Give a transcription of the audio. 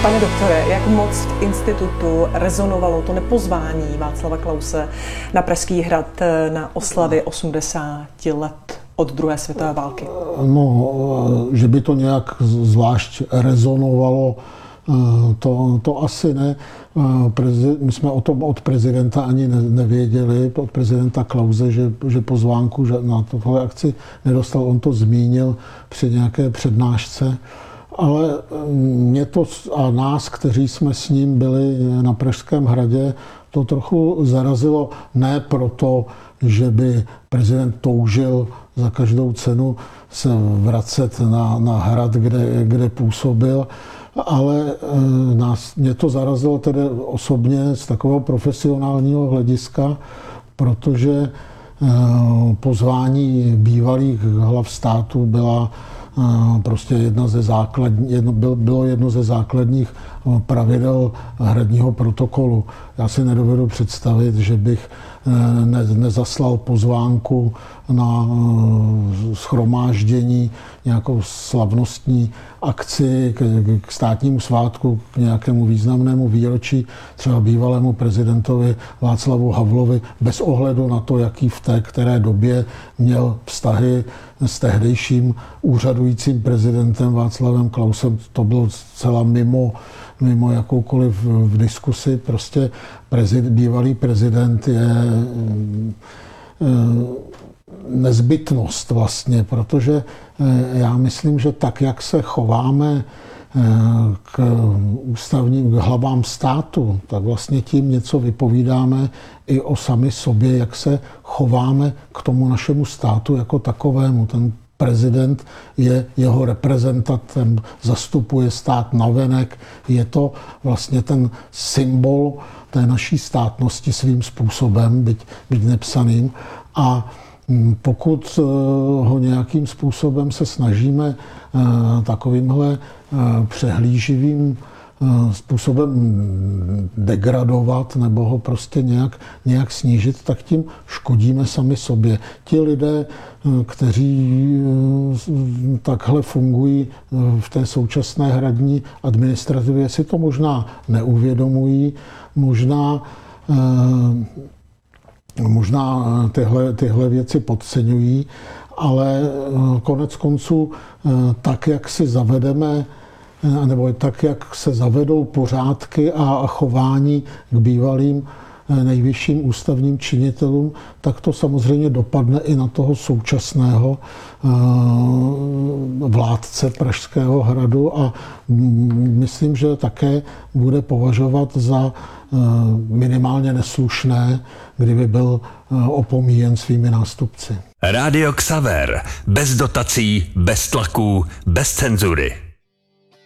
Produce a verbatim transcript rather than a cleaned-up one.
Pane doktore, jak moc v institutu rezonovalo to nepozvání Václava Klause na Pražský hrad na oslavy osmdesáti let od druhé světové války? No, že by to nějak zvlášť rezonovalo, to, to asi ne. My jsme o tom od prezidenta ani nevěděli, od prezidenta Klause, že, že pozvánku na tohle akci nedostal. On to zmínil při nějaké přednášce. Ale mě to a nás, kteří jsme s ním byli na Pražském hradě, to trochu zarazilo, ne proto, že by prezident toužil za každou cenu se vracet na, na hrad, kde, kde působil, ale nás, mě to zarazilo tedy osobně z takového profesionálního hlediska, protože pozvání bývalých hlav státu byla prostě jedna ze základní, jedno, bylo jedno ze základních pravidel hradního protokolu. Já si nedovedu představit, že bych ne, nezaslal pozvánku na shromáždění, nějakou slavnostní akci k, k státnímu svátku, k nějakému významnému výročí, třeba bývalému prezidentovi Václavu Havlovi, bez ohledu na to, jaký v té které době měl vztahy s tehdejším úřadujícím prezidentem Václavem Klausem. To bylo zcela mimo, mimo jakoukoliv v diskusi. Prostě prezident, bývalý prezident je nezbytnost vlastně, protože já myslím, že tak, jak se chováme k ústavním k hlavám státu, tak vlastně tím něco vypovídáme i o sami sobě, jak se chováme k tomu našemu státu jako takovému. Ten prezident je jeho reprezentantem, zastupuje stát navenek, je to vlastně ten symbol té naší státnosti svým způsobem, byť, byť nepsaným. A pokud ho nějakým způsobem se snažíme takovýmhle přehlíživým způsobem degradovat nebo ho prostě nějak, nějak snížit, tak tím škodíme sami sobě. Ti lidé, kteří takhle fungují v té současné hradní administrativě, si to možná neuvědomují, možná Možná tyhle, tyhle věci podceňují, ale konec konců tak, jak si zavedeme, nebo tak, jak se zavedou pořádky a chování k bývalým nejvyšším ústavním činitelům, tak to samozřejmě dopadne i na toho současného vládce Pražského hradu a myslím, že také bude považovat za minimálně neslušné, kdyby byl opomíjen svými nástupci. Rádio Xaver. Bez dotací, bez tlaků, bez cenzury.